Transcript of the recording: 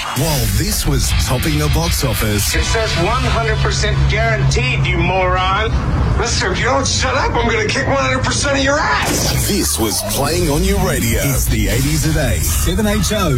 While this was topping the box office, It says 100% guaranteed, you moron. Listen, if you don't shut up, I'm going to kick 100% of your ass. this was playing on your radio. It's the 80s at 8, 7HO